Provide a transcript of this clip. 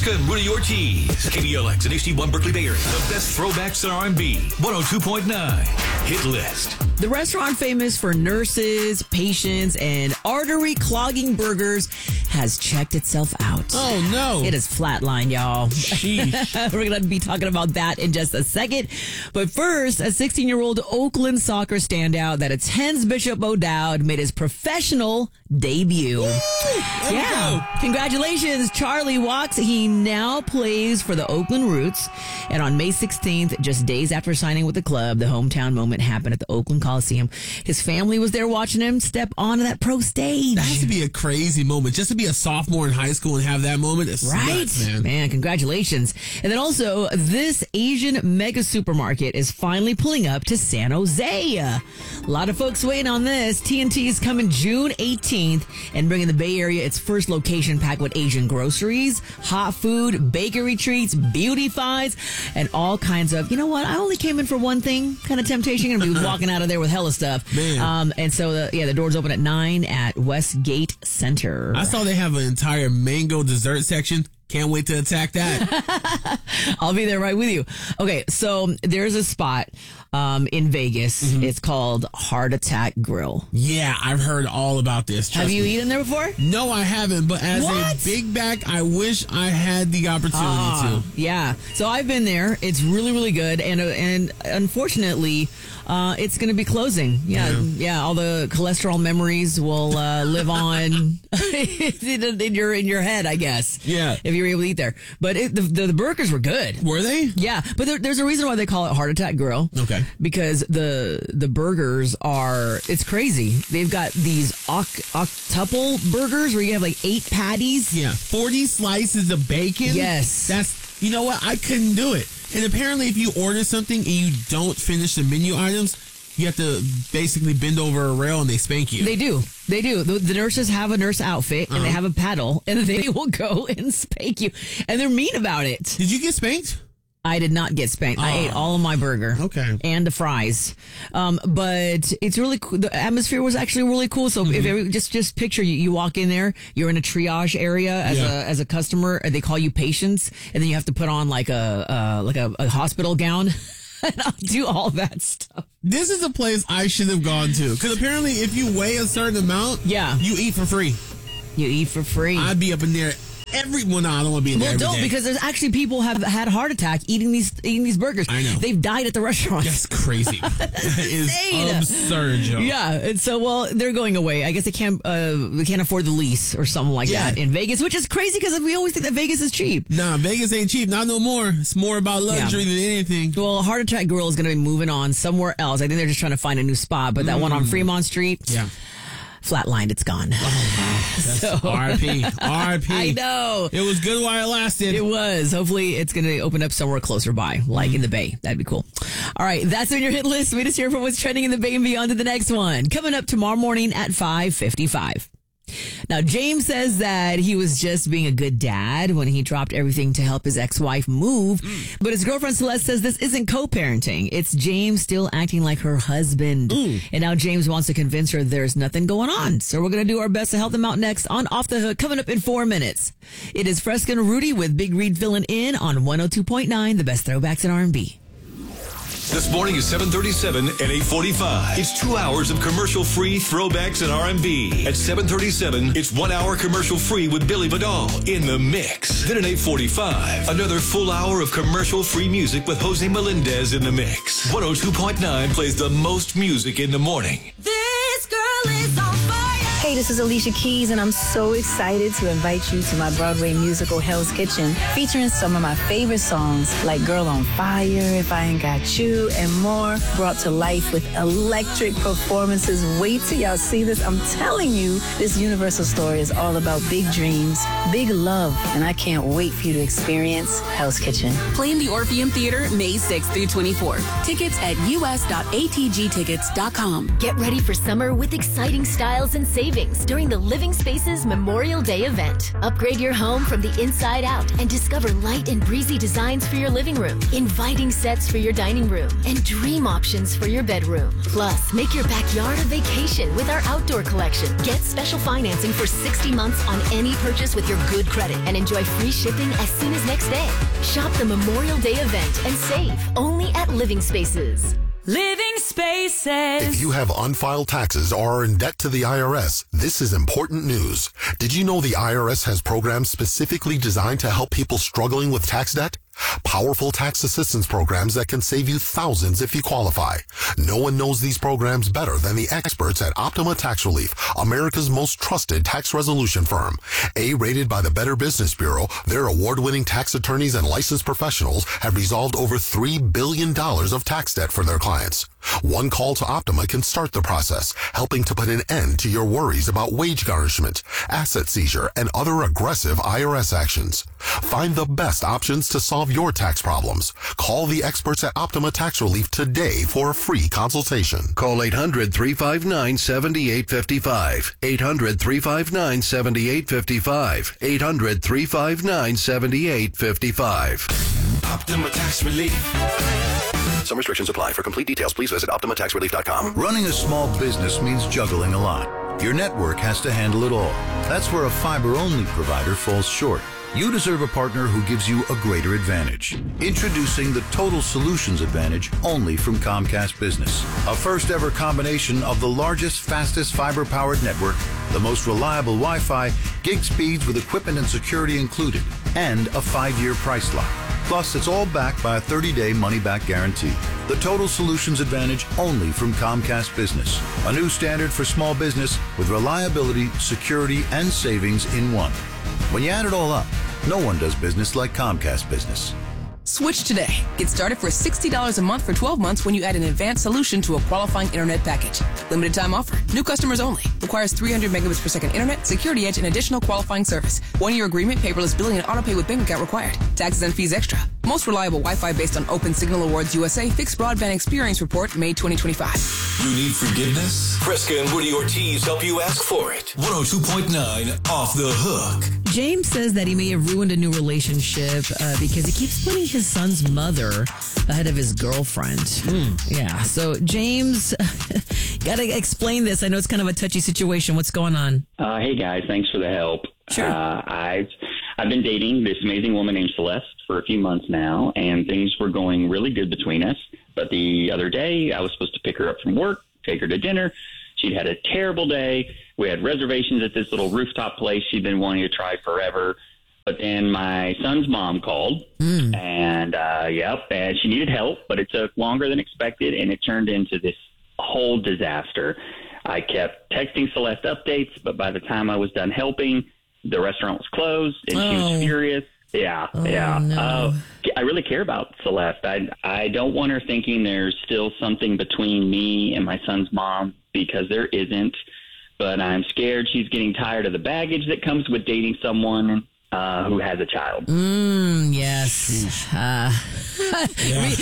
Fresca and Rudy Ortiz. KDLX and HD1 Berkeley Bay Area. The best throwbacks in R&B. 102.9 Hit List. The restaurant famous for nurses, patients, and artery-clogging burgers has checked itself out. Oh, no. It is flatline, y'all. Sheesh. We're going to be talking about that in just a second. But first, a 16-year-old Oakland soccer standout that attends Bishop O'Dowd made his professional debut. Yeah. Congratulations, Charlie Walks. He now plays for the Oakland Roots. And on May 16th, just days after signing with the club, the hometown moment happened at the Oakland Coliseum. His family was there watching him step onto that pro stage. That has to be a crazy moment. Just to be a sophomore in high school and have that moment is right, nuts, man. Congratulations. And then also, this Asian mega supermarket is finally pulling up to San Jose. A lot of folks waiting on this. TNT is coming June 18th and bringing the Bay Area its first location packed with Asian groceries, hot food, bakery treats, beauty finds, and all kinds of, you know what, I only came in for one thing kind of temptation and be walking out of there with hella stuff. Man. And so, the doors open at 9 at Westgate Center. I saw they have an entire mango dessert section. Can't wait to attack that. I'll be there right with you. Okay, so there's a spot in Vegas. Mm-hmm. It's called Heart Attack Grill. Yeah, I've heard all about this. Have you eaten there before? No, I haven't. But as What? a big back, I wish I had the opportunity to. Yeah. So I've been there. It's really, really good. And unfortunately, it's going to be closing. Yeah. All the cholesterol memories will live on in your head, I guess. Yeah. If you were able to eat there. But the burgers were good. Were they? Yeah. But there's a reason why they call it Heart Attack Grill. Okay. Because the burgers are, it's crazy. They've got these octuple burgers where you have like 8 patties. Yeah. 40 slices of bacon. Yes. That's, you know what? I couldn't do it. And apparently if you order something and you don't finish the menu items, you have to basically bend over a rail and they spank you. They do. The nurses have a nurse outfit and they have a paddle and they will go and spank you. And they're mean about it. Did you get spanked? I did not get spanked. I ate all of my burger. Okay. And the fries. But it's really cool. The atmosphere was actually really cool. So if just picture you walk in there, you're in a triage area as a customer, and they call you patients, and then you have to put on like a hospital gown. And I'll do all that stuff. This is a place I should have gone to. Because apparently if you weigh a certain amount, you eat for free. You eat for free. I'd be up in there. I don't want to be in there every day. Because there's actually people have had a heart attack eating these burgers. I know. They've died at the restaurant. That's crazy. That is absurd, Joe. Yeah, and so they're going away. I guess they can't afford the lease or something like that in Vegas, which is crazy because we always think that Vegas is cheap. Nah, Vegas ain't cheap. Not no more. It's more about luxury than anything. Well, Heart Attack Grill is going to be moving on somewhere else. I think they're just trying to find a new spot, but that one on Fremont Street, flatlined, it's gone. That's RIP. I know. It was good while it lasted. It was. Hopefully it's going to open up somewhere closer by, like in the Bay. That'd be cool. All right, that's on your hit list. Meet us here for what's trending in the Bay and beyond to the next one. Coming up tomorrow morning at 5:55. Now, James says that he was just being a good dad when he dropped everything to help his ex-wife move. But his girlfriend Celeste says this isn't co-parenting. It's James still acting like her husband. And now James wants to convince her there's nothing going on. So we're going to do our best to help them out next on Off the Hook, coming up in 4 minutes. It is Fresca and Rudy with Big Reed filling in on 102.9, the best throwbacks in R&B. This morning is 7:37 and 8:45. It's 2 hours of commercial-free throwbacks and R&B. At 7:37, it's 1 hour commercial-free with Billy Vidal in the mix. Then at 8:45, another full hour of commercial-free music with Jose Melendez in the mix. 102.9 plays the most music in the morning. This girl is on fire. Hey, this is Alicia Keys, and I'm so excited to invite you to my Broadway musical Hell's Kitchen, featuring some of my favorite songs like Girl on Fire, If I Ain't Got You, and more, brought to life with electric performances. Wait till y'all see this. I'm telling you, this Universal story is all about big dreams, big love, and I can't wait for you to experience Hell's Kitchen. Play in the Orpheum Theater May 6th through 24th. Tickets at us.atgtickets.com. Get ready for summer with exciting styles and savings during the Living Spaces Memorial Day event. Upgrade your home from the inside out and discover light and breezy designs for your living room, inviting sets for your dining room, and dream options for your bedroom. Plus, make your backyard a vacation with our outdoor collection. Get special financing for 60 months on any purchase with your your good credit and enjoy free shipping as soon as next day. Shop the Memorial Day event and save only at Living Spaces. Living Spaces. If you have unfiled taxes or are in debt to the IRS, this is important news. Did you know the IRS has programs specifically designed to help people struggling with tax debt? Powerful tax assistance programs that can save you thousands if you qualify. No one knows these programs better than the experts at Optima Tax Relief, America's most trusted tax resolution firm. A-rated by the Better Business Bureau, their award-winning tax attorneys and licensed professionals have resolved over $3 billion of tax debt for their clients. One call to Optima can start the process, helping to put an end to your worries about wage garnishment, asset seizure, and other aggressive IRS actions. Find the best options to solve your tax problems. Call the experts at Optima Tax Relief today for a free consultation. Call 800-359-7855. 800-359-7855. 800-359-7855. Optima Tax Relief. Some restrictions apply. For complete details, please visit OptimaTaxRelief.com. Running a small business means juggling a lot. Your network has to handle it all. That's where a fiber-only provider falls short. You deserve a partner who gives you a greater advantage. Introducing the Total Solutions Advantage only from Comcast Business. A first-ever combination of the largest, fastest fiber-powered network, the most reliable Wi-Fi, gig speeds with equipment and security included, and a 5-year price lock. Plus, it's all backed by a 30-day money-back guarantee. The Total Solutions Advantage only from Comcast Business. A new standard for small business with reliability, security, and savings in one. When you add it all up, no one does business like Comcast Business. Switch today. Get started for $60 a month for 12 months when you add an advanced solution to a qualifying internet package. Limited time offer. New customers only. Requires 300 megabits per second internet, security edge, and additional qualifying service. 1-year agreement, paperless billing, and autopay with bank account required. Taxes and fees extra. Most reliable Wi-Fi based on Open Signal Awards USA Fixed Broadband Experience Report, May 2025. You need forgiveness? Fresca and Woody Ortiz help you ask for it. 102.9 Off the Hook. James says that he may have ruined a new relationship because he keeps putting his son's mother ahead of his girlfriend. Yeah, so James, gotta explain this. I know it's kind of a touchy situation. What's going on? Hey guys, thanks for the help. Sure. I've been dating this amazing woman named Celeste for a few months now, and things were going really good between us. But the other day, I was supposed to pick her up from work, take her to dinner. She'd had a terrible day. We had reservations at this little rooftop place she'd been wanting to try forever. But then my son's mom called, and and she needed help, but it took longer than expected, and it turned into this whole disaster. I kept texting Celeste updates, but by the time I was done helping, the restaurant was closed, and she was furious. No. I really care about Celeste. I don't want her thinking there's still something between me and my son's mom, because there isn't. But I'm scared she's getting tired of the baggage that comes with dating someone who has a child. Yes.